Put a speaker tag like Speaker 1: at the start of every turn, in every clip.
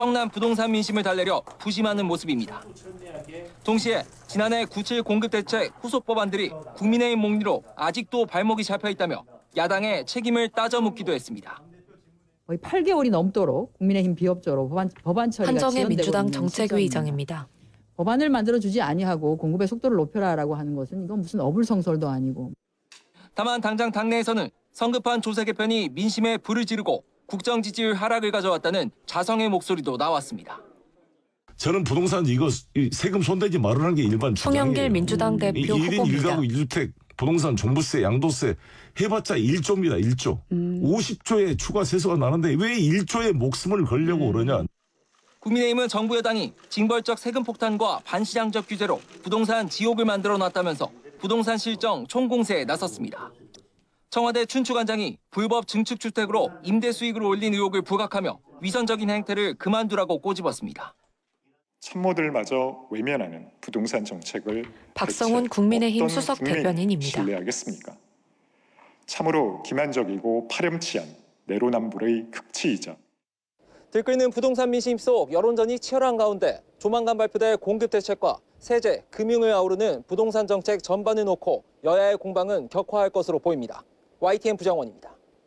Speaker 1: 성남 부동산 민심을 달래려 부심하는 모습입니다. 동시에 지난해 97 공급대책 후속 법안들이 국민의힘 목리로 아직도 발목이 잡혀 있다며 야당의 책임을 따져 묻기도 했습니다.
Speaker 2: 거의 8개월이 넘도록 국민의힘 비협조로 법안 처리가 지연되고
Speaker 3: 한정혜 민주당
Speaker 2: 있는
Speaker 3: 정책위의장입니다.
Speaker 2: 법안을 만들어주지 아니하고 공급의 속도를 높여라라고 하는 것은 이건 무슨 어불성설도 아니고.
Speaker 1: 다만 당장 당내에서는 성급한 조세 개편이 민심에 불을 지르고 국정 지지율 하락을 가져왔다는 자성의 목소리도 나왔습니다.
Speaker 4: 저는 부동산 이거 세금 손대지 말라는 게 일반 주장이에요.
Speaker 3: 송영길 민주당 대표
Speaker 4: 1인
Speaker 3: 후보입니다.
Speaker 4: 1가구 1주택 부동산 종부세 양도세 해봤자 1조입니다. 1조. 50조의 추가 세수가 나는데 왜 1조의 목숨을 걸려고 그러냐.
Speaker 1: 국민의힘은 정부 여당이 징벌적 세금 폭탄과 반시장적 규제로 부동산 지옥을 만들어놨다면서 부동산 실정 총공세에 나섰습니다. 청와대 춘추관장이 불법 증축주택으로 임대 수익을 올린 의혹을 부각하며 위선적인 행태를 그만두라고 꼬집었습니다.
Speaker 5: 참모들마저 외면하는 부동산 정책을
Speaker 3: 박성훈 국민의힘
Speaker 5: 어떤
Speaker 3: 수석
Speaker 5: 국민이
Speaker 3: 대변인입니다.
Speaker 5: 신뢰하겠습니까? 참으로 기만적이고 파렴치한 내로남불의 극치이자
Speaker 1: 들끓는 부동산 민심 속 여론전이 치열한 가운데 조만간 발표될 공급대책과 세제, 금융을 아우르는 부동산 정책 전반을 놓고 여야의 공방은 격화할 것으로 보입니다. YTN 부정원입니다.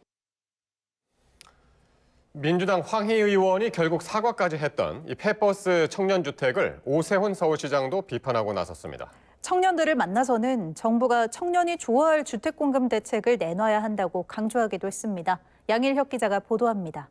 Speaker 6: 민주당 황희 의원이 결국 사과까지 했던 이 폐버스 청년주택을 오세훈 서울시장도 비판하고 나섰습니다.
Speaker 7: 청년들을 만나서는 정부가 청년이 좋아할 주택공급 대책을 내놔야 한다고 강조하기도 했습니다. 양일혁 기자가 보도합니다.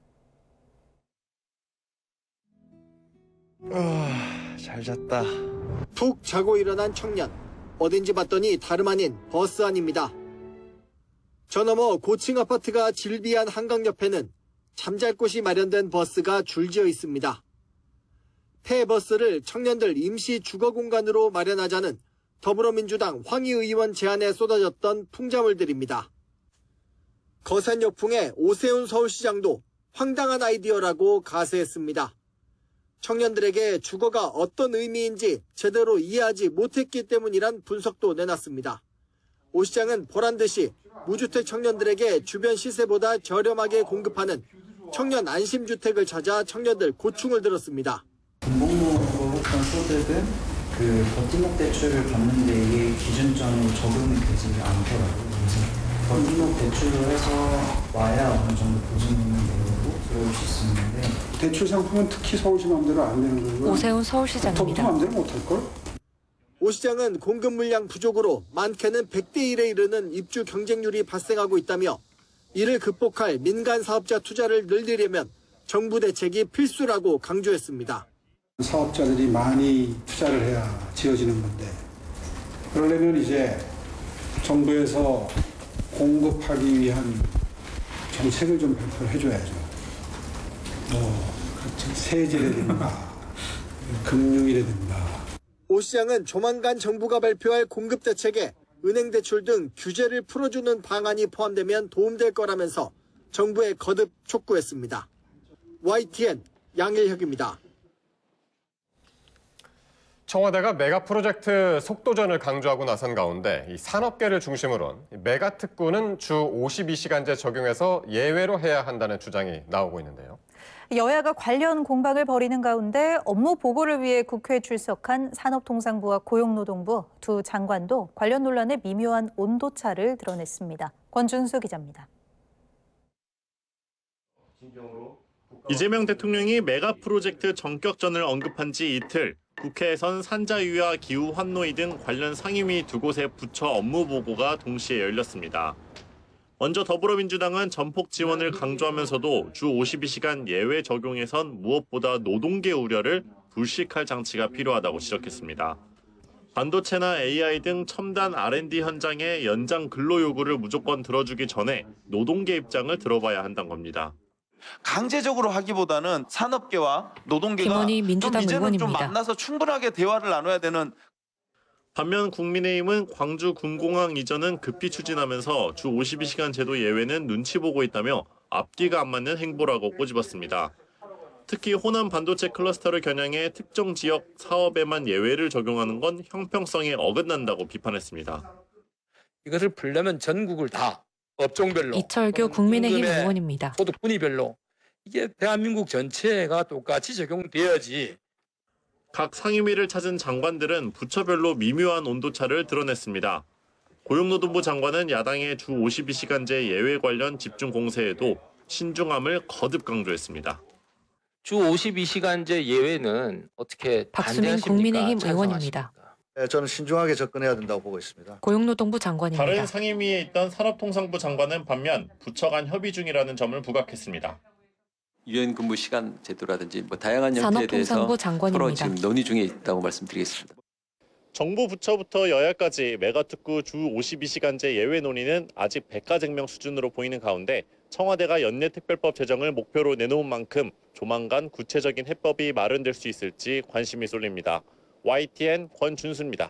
Speaker 8: 잘 잤다.
Speaker 9: 푹 자고 일어난 청년. 어딘지 봤더니 다름 아닌 버스 안입니다. 저 너머 고층 아파트가 질비한 한강 옆에는 잠잘 곳이 마련된 버스가 줄지어 있습니다. 폐버스를 청년들 임시 주거 공간으로 마련하자는 더불어민주당 황희 의원 제안에 쏟아졌던 풍자물들입니다. 거센 역풍에 오세훈 서울시장도 황당한 아이디어라고 가세했습니다. 청년들에게 주거가 어떤 의미인지 제대로 이해하지 못했기 때문이란 분석도 내놨습니다. 오 시장은 보란듯이 무주택 청년들에게 주변 시세보다 저렴하게 공급하는 청년 안심주택을 찾아 청년들 고충을 들었습니다.
Speaker 8: 공공부로부터 소득은 버팀목 대출을 받는데 이게 기준점이 적용이 되지 않더라고요. 그래서 버팀목 대출을 해서 와야 어느 정도 보증금을 내고 들어오실 수 있는데
Speaker 10: 대출 상품은 특히 서울시 마음대로 안 되는 거고요.
Speaker 3: 오세훈 서울시장입니다.
Speaker 10: 마음대로 못할걸?
Speaker 9: 오 시장은 공급 물량 부족으로 많게는 100대 1에 이르는 입주 경쟁률이 발생하고 있다며 이를 극복할 민간 사업자 투자를 늘리려면 정부 대책이 필수라고 강조했습니다.
Speaker 10: 사업자들이 많이 투자를 해야 지어지는 건데 그러려면 이제 정부에서 공급하기 위한 정책을 좀 발표를 해줘야죠. 세제라든가 금융이라든가.
Speaker 9: 오 시장은 조만간 정부가 발표할 공급 대책에 은행 대출 등 규제를 풀어주는 방안이 포함되면 도움될 거라면서 정부에 거듭 촉구했습니다. YTN 양일혁입니다.
Speaker 6: 청와대가 메가 프로젝트 속도전을 강조하고 나선 가운데 이 산업계를 중심으로 메가 특구는 주 52시간제 적용해서 예외로 해야 한다는 주장이 나오고 있는데요.
Speaker 7: 여야가 관련 공방을 벌이는 가운데 업무 보고를 위해 국회에 출석한 산업통상부와 고용노동부 두 장관도 관련 논란의 미묘한 온도차를 드러냈습니다. 권준수 기자입니다.
Speaker 11: 이재명 대통령이 메가 프로젝트 전격전을 언급한 지 이틀, 국회에선 산자유와 기후 환노위 등 관련 상임위 두 곳의 부처 업무 보고가 동시에 열렸습니다. 먼저 더불어민주당은 전폭 지원을 강조하면서도 주 52시간 예외 적용에선 무엇보다 노동계 우려를 불식할 장치가 필요하다고 지적했습니다. 반도체나 AI 등 첨단 R&D 현장의 연장 근로 요구를 무조건 들어주기 전에 노동계 입장을 들어봐야 한다는 겁니다.
Speaker 12: 강제적으로 하기보다는 산업계와 노동계가
Speaker 3: 김원희 민주당
Speaker 12: 좀 이제는 좀
Speaker 3: 의원입니다.
Speaker 12: 만나서 충분하게 대화를 나눠야 되는.
Speaker 11: 반면 국민의힘은 광주 군공항 이전은 급히 추진하면서 주 52시간 제도 예외는 눈치 보고 있다며 앞뒤가 안 맞는 행보라고 꼬집었습니다. 특히 호남 반도체 클러스터를 겨냥해 특정 지역 사업에만 예외를 적용하는 건 형평성에 어긋난다고 비판했습니다.
Speaker 13: 이것을 풀려면 전국을 다 업종별로
Speaker 3: 이철규 국민의힘 의원입니다.
Speaker 13: 소득 분위별로 이게 대한민국 전체가 똑같이 적용되어야지.
Speaker 11: 각 상임위를 찾은 장관들은 부처별로 미묘한 온도차를 드러냈습니다. 고용노동부 장관은 야당의 주 52시간제 예외 관련 집중 공세에도 신중함을 거듭 강조했습니다.
Speaker 13: 주 52시간제 예외는 어떻게
Speaker 3: 박수민
Speaker 13: 반대하십니까?
Speaker 3: 국민의힘
Speaker 13: 찬성하십니까?
Speaker 3: 의원입니다.
Speaker 14: 네, 저는 신중하게 접근해야 된다고 보고 있습니다.
Speaker 3: 고용노동부 장관입니다.
Speaker 11: 다른 상임위에 있던 산업통상부 장관은 반면 부처 간 협의 중이라는 점을 부각했습니다.
Speaker 15: 유연 근무 시간 제도라든지 뭐 다양한 형태에 대해서
Speaker 3: 산업통상부
Speaker 15: 서로
Speaker 3: 장관입니다.
Speaker 15: 지금 논의 중에 있다고 말씀드리겠습니다.
Speaker 11: 정부 부처부터 여야까지 메가특구 주 52시간제 예외 논의는 아직 백가쟁명 수준으로 보이는 가운데 청와대가 연내특별법 제정을 목표로 내놓은 만큼 조만간 구체적인 해법이 마련될 수 있을지 관심이 쏠립니다. YTN 권준수입니다.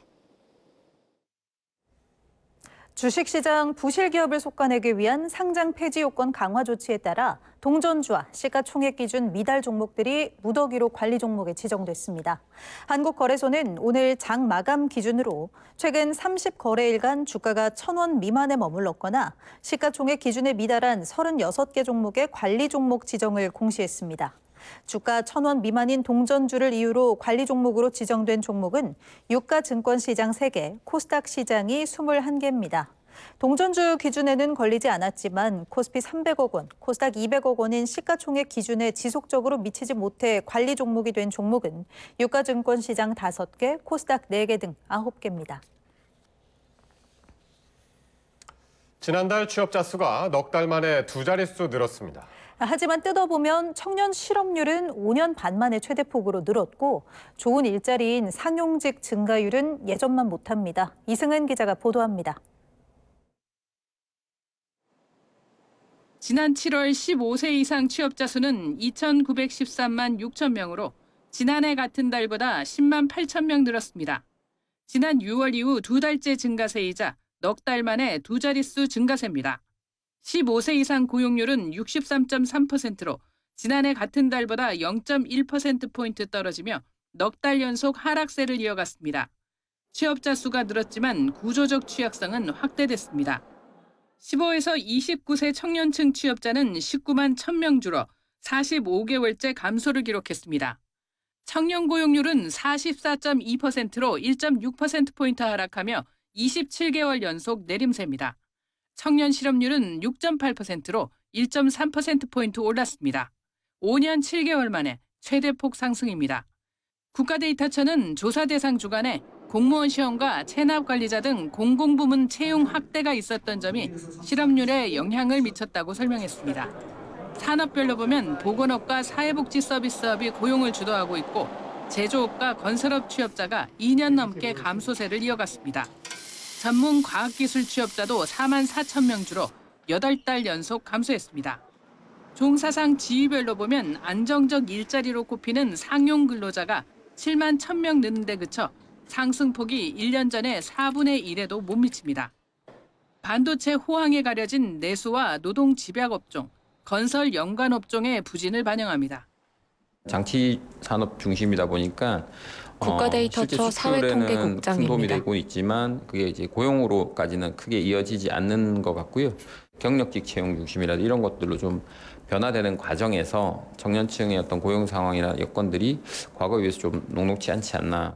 Speaker 7: 주식시장 부실기업을 속아내기 위한 상장 폐지 요건 강화 조치에 따라 동전주와 시가총액 기준 미달 종목들이 무더기로 관리 종목에 지정됐습니다. 한국거래소는 오늘 장 마감 기준으로 최근 30거래일간 주가가 1,000원 미만에 머물렀거나 시가총액 기준에 미달한 36개 종목의 관리 종목 지정을 공시했습니다. 주가 1,000원 미만인 동전주를 이유로 관리 종목으로 지정된 종목은 유가증권시장 3개, 코스닥 시장이 21개입니다. 동전주 기준에는 걸리지 않았지만 코스피 300억 원, 코스닥 200억 원인 시가총액 기준에 지속적으로 미치지 못해 관리 종목이 된 종목은 유가증권시장 5개, 코스닥 4개 등 9개입니다.
Speaker 6: 지난달 취업자 수가 넉 달 만에 2자릿수 늘었습니다.
Speaker 7: 하지만 뜯어보면 청년 실업률은 5년 반 만에 최대폭으로 늘었고 좋은 일자리인 상용직 증가율은 예전만 못합니다. 이승은 기자가 보도합니다.
Speaker 16: 지난 7월 15세 이상 취업자 수는 2,913만 6천 명으로 지난해 같은 달보다 10만 8천 명 늘었습니다. 지난 6월 이후 2달째 증가세이자 넉 달 만에 2자릿수 증가세입니다. 15세 이상 고용률은 63.3%로 지난해 같은 달보다 0.1%포인트 떨어지며 넉 달 연속 하락세를 이어갔습니다. 취업자 수가 늘었지만 구조적 취약성은 확대됐습니다. 15에서 29세 청년층 취업자는 19만 1,000명 줄어 45개월째 감소를 기록했습니다. 청년 고용률은 44.2%로 1.6%포인트 하락하며 27개월 연속 내림세입니다. 청년 실업률은 6.8%로 1.3%포인트 올랐습니다. 5년 7개월 만에 최대폭 상승입니다. 국가데이터처는 조사 대상 주간에 공무원 시험과 체납관리자 등 공공부문 채용 확대가 있었던 점이 실업률에 영향을 미쳤다고 설명했습니다. 산업별로 보면 보건업과 사회복지 서비스업이 고용을 주도하고 있고 제조업과 건설업 취업자가 2년 넘게 감소세를 이어갔습니다. 전문 과학기술 취업자도 4만 4천 명 줄어 8달 연속 감소했습니다. 종사상 지위별로 보면 안정적 일자리로 꼽히는 상용 근로자가 7만 1,000명 느는 데 그쳐 상승폭이 1년 전에 4분의 1에도 못 미칩니다. 반도체 호황에 가려진 내수와 노동 집약업종, 건설 연관업종의 부진을 반영합니다.
Speaker 17: 장치 산업 중심이다 보니까
Speaker 3: 국가데이터처 사회통계국장입니다.
Speaker 17: 큰 도움이 되고 있지만 그게 이제 고용으로까지는 크게 이어지지 않는 것 같고요. 경력직 채용 중심이라든지 이런 것들로 좀 변화되는 과정에서 청년층의 어떤 고용 상황이나 여건들이 과거에 비해서 좀 녹록지 않지 않나.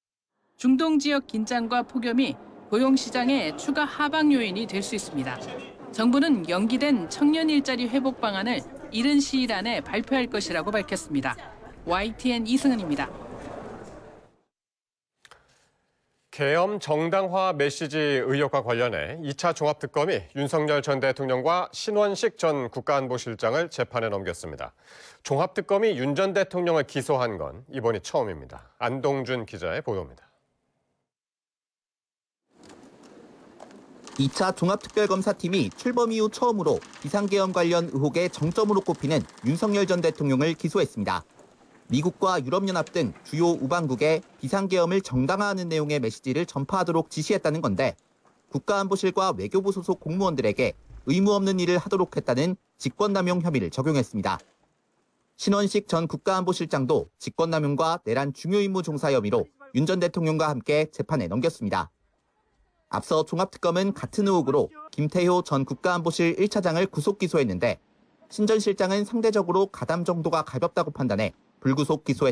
Speaker 16: 중동 지역 긴장과 폭염이 고용 시장의 추가 하방 요인이 될 수 있습니다. 정부는 연기된 청년 일자리 회복 방안을 이른 시일 안에 발표할 것이라고 밝혔습니다. YTN 이승은입니다.
Speaker 6: 계엄 정당화 메시지 의혹과 관련해 2차 종합특검이 윤석열 전 대통령과 신원식 전 국가안보실장을 재판에 넘겼습니다. 종합특검이 윤 전 대통령을 기소한 건 이번이 처음입니다. 안동준 기자의 보도입니다.
Speaker 18: 2차 종합특별검사팀이 출범 이후 처음으로 비상계엄 관련 의혹의 정점으로 꼽히는 윤석열 전 대통령을 기소했습니다. 미국과 유럽연합 등 주요 우방국에 비상계엄을 정당화하는 내용의 메시지를 전파하도록 지시했다는 건데 국가안보실과 외교부 소속 공무원들에게 의무 없는 일을 하도록 했다는 직권남용 혐의를 적용했습니다. 신원식 전 국가안보실장도 직권남용과 내란 중요임무 종사 혐의로 윤 전 대통령과 함께 재판에 넘겼습니다. 앞서 종합특검은 같은 의혹으로 김태효 전 국가안보실 1차장을 구속 기소했는데 신 전 실장은 상대적으로 가담 정도가 가볍다고 판단해 불구속 기소했습니다.